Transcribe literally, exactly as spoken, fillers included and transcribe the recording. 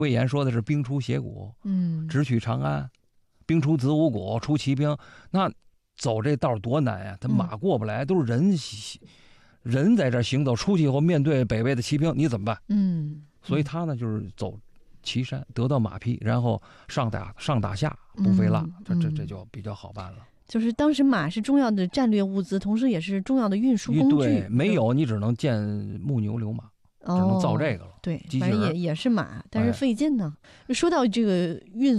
魏延说的是兵出斜谷， 嗯， 直取长安，兵出子午谷，出骑兵，那走这道多难呀！他马过不来，嗯、都是人人在这行走，出去以后面对北魏的骑兵，你怎么办？ 嗯， 所以他呢就是走岐山，得到马匹，然后上打上打下不费蜡，这、嗯、这这就比较好办了。 就是当时马是重要的战略物资，同时也是重要的运输工具。 对，没有你只能建木牛流马。只能造这个了， 哦、对，反正也也是马，但是费劲呢。哎、说到这个运